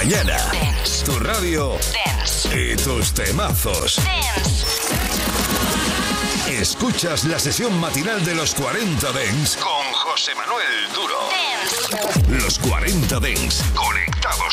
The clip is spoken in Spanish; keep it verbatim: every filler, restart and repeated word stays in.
mañana. Dance. Tu radio. Dance. Y tus temazos. Dance. Escuchas la sesión matinal de los cuarenta Dance con José Manuel Duro. Dance. Los cuarenta Dance, conectados